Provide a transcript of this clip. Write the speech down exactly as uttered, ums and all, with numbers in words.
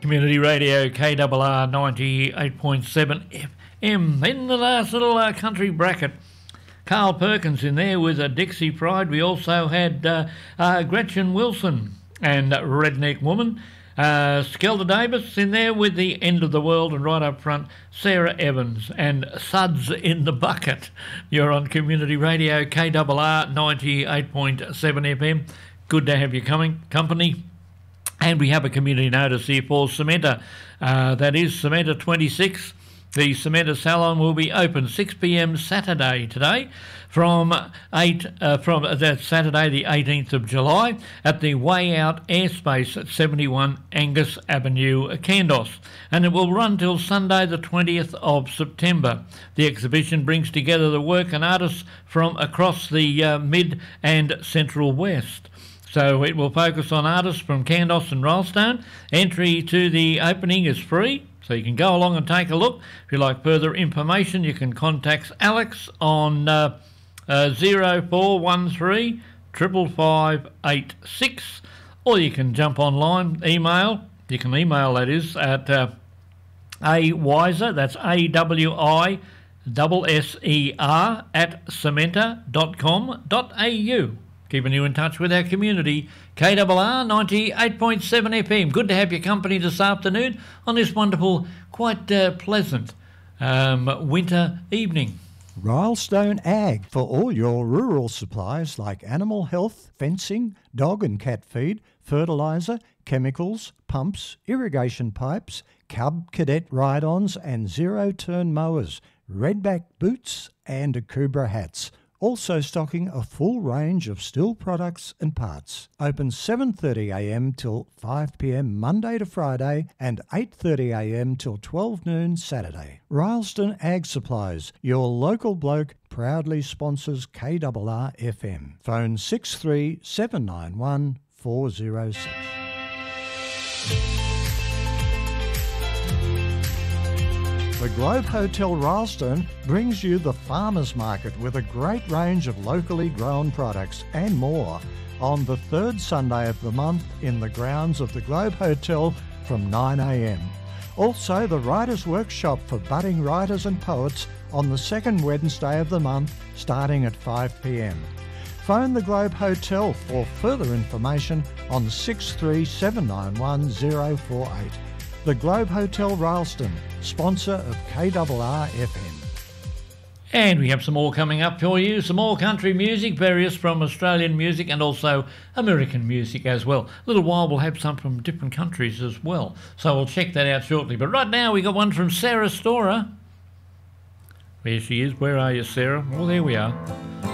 Community Radio K R R ninety-eight point seven F M. In the last little uh, country bracket, Carl Perkins in there with a Dixie Pride. We also had uh, uh, Gretchen Wilson and Redneck Woman. Uh, Skelter Davis in there with The End of the World, and right up front, Sarah Evans and Suds in the Bucket. You're on Community Radio K R R ninety-eight point seven F M. Good to have you coming, company. And we have a community notice here for Cementa. Uh, that is Cementa twenty-six. The Cementa Salon will be open six p m Saturday today from eight uh, from uh, that Saturday the eighteenth of July at the Way Out Airspace at seventy-one Angus Avenue, Kandos, and it will run till Sunday the twentieth of September. The exhibition brings together the work and artists from across the uh, mid and central west. So it will focus on artists from Kandos and Rylstone. Entry to the opening is free, so you can go along and take a look. If you'd like further information, you can contact Alex on uh, uh, zero four one three, five five five eight six, or you can jump online, email. You can email, that is, at uh, awiser, that's A W I S S E R, at cementa dot com dot a u. Keeping you in touch with our community, K R R ninety-eight point seven F M. Good to have your company this afternoon on this wonderful, quite uh, pleasant um, winter evening. Rylstone Ag, for all your rural supplies like animal health, fencing, dog and cat feed, fertiliser, chemicals, pumps, irrigation pipes, Cub Cadet ride-ons and zero-turn mowers, redback boots and Akubra hats. Also stocking a full range of steel products and parts. Open seven thirty a m till five p m Monday to Friday and eight thirty a m till twelve noon Saturday. Rylstone Ag Supplies, your local bloke, proudly sponsors K R R F M. Phone six three seven nine one four zero six. The Globe Hotel Rylstone brings you the Farmers Market with a great range of locally grown products and more on the third Sunday of the month in the grounds of the Globe Hotel from nine a m. Also, the Writers' Workshop for budding writers and poets on the second Wednesday of the month starting at five p m. Phone the Globe Hotel for further information on six three seven nine one zero four eight. The Globe Hotel Rylstone, sponsor of K R R F M. And we have some more coming up for you, some more country music, various from Australian music and also American music as well. A little while we'll have some from different countries as well, so we'll check that out shortly. But right now we got one from Sarah Storer. There she is. Where are you, Sarah? Well, there we are.